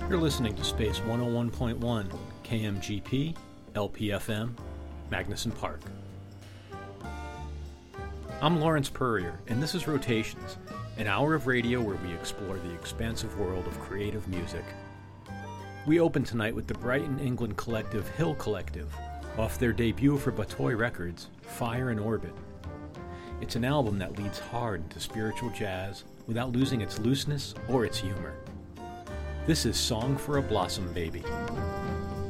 You're listening to Space 101.1, KMGP, LPFM, Magnuson Park. I'm Lawrence Purrier, and this is Rotations, an hour of radio where we explore the expansive world of creative music. We open tonight with the Brighton, England collective Hill Collective, off their debut for Batoy Records, Fire in Orbit. It's an album that leads hard into spiritual jazz without losing its looseness or its humor. This is Song for a Blossom Baby.